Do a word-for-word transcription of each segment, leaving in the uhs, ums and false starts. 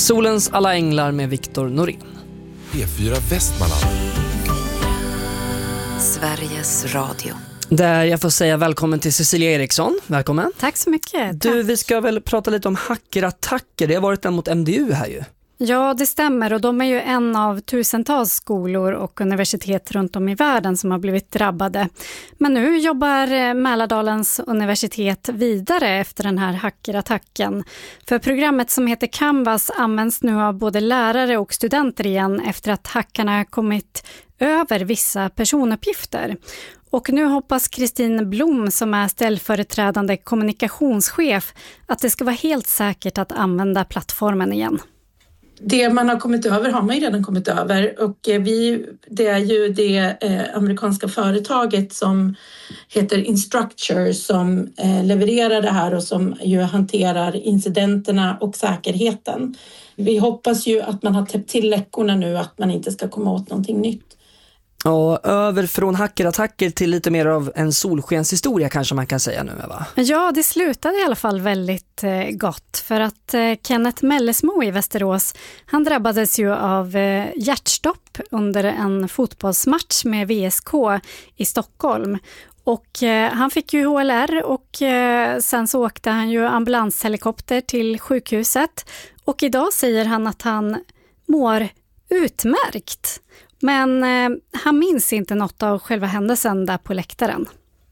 Solens alla änglar med Viktor Norén. P fyra Västmanland. Sveriges Radio. Där jag får säga välkommen till Cecilia Eriksson. Välkommen. Tack så mycket. Du, Tack. vi ska väl prata lite om hackerattacker. Det har varit en mot M D U här ju. Ja, det stämmer, och de är ju en av tusentals skolor och universitet runt om i världen som har blivit drabbade. Men nu jobbar Mälardalens universitet vidare efter den här hackerattacken. För programmet som heter Canvas används nu av både lärare och studenter igen efter att hackarna kommit över vissa personuppgifter. Och nu hoppas Kristin Blom, som är ställföreträdande kommunikationschef, att det ska vara helt säkert att använda plattformen igen. Det man har kommit över har man ju redan kommit över, och vi, det är ju det eh, amerikanska företaget som heter Instructure som eh, levererar det här och som ju hanterar incidenterna och säkerheten. Vi hoppas ju att man har täppt till läckorna nu, att man inte ska komma åt någonting nytt. Och över från hackerattacker till lite mer av en solskenshistoria kanske man kan säga nu, va? Ja, det slutade i alla fall väldigt eh, gott, för att eh, Kenneth Mellesmo i Västerås, han drabbades ju av eh, hjärtstopp under en fotbollsmatch med V S K i Stockholm. Och eh, han fick ju H L R och eh, sen så åkte han ju ambulanshelikopter till sjukhuset, och idag säger han att han mår utmärkt. Men eh, han minns inte något av själva händelsen där på läktaren.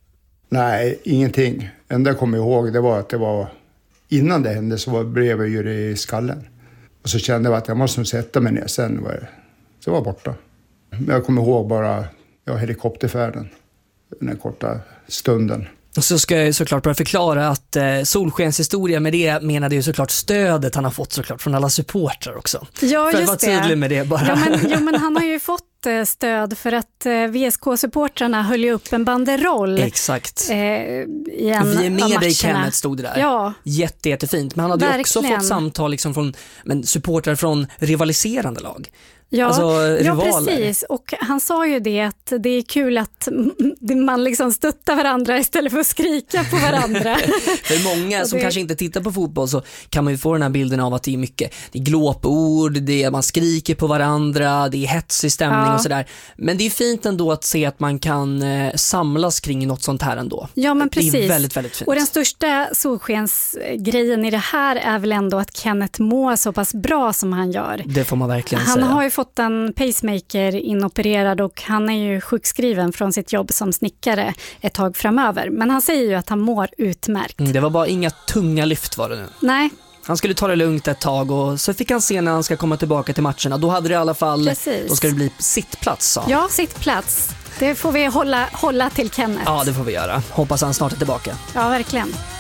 Nej, ingenting. Det enda jag kommer ihåg, det var att det var innan det hände så var blev jag ju det i skallen. Och så kände jag att jag måste sätta mig ner, sen var det, så var jag borta. Men jag kommer ihåg bara ja, helikopterfärden, den här korta stunden. Så ska jag ju såklart bara förklara att eh, solskenshistoria, med det menade ju såklart stödet han har fått såklart från alla supportrar också. Ja, för just att vara tydlig med det bara. Ja, men, jo, men han har ju fått eh, stöd för att eh, V S K-supportrarna höll ju upp en banderoll. Exakt. Eh, i en Vi är med av dig, matcherna. Kenneth, stod det där. Ja. Jätte, jättefint. Men han hade ju också Verkligen. fått samtal liksom från men, supportrar från rivaliserande lag. Ja, alltså, ja, rivaler. precis. Och han sa ju det att det är kul att man liksom stöttar varandra istället för att skrika på varandra. För många som det... kanske inte tittar på fotboll så kan man ju få den här bilden av att det är mycket, det är glåpord, det är, man skriker på varandra, det är hetsig stämning ja. och sådär. Men det är fint ändå att se att man kan eh, samlas kring något sånt här ändå. Ja, men precis. Det är väldigt, väldigt fint. Och den största solskensgrejen i det här är väl ändå att Kenneth mår så pass bra som han gör. Det får man verkligen han säga. Han har ju fått en pacemaker inopererad och han är ju sjukskriven från sitt jobb som snickare ett tag framöver. Men han säger ju att han mår utmärkt. Mm, det var bara inga tunga lyft var det nu. Nej. Han skulle ta det lugnt ett tag och så fick han se när han ska komma tillbaka till matcherna. Då hade det i alla fall, Precis. Då ska det bli sittplats, sa han. Ja, sittplats. Det får vi hålla, hålla till Kenneth. Ja, det får vi göra. Hoppas han snart är tillbaka. Ja, verkligen.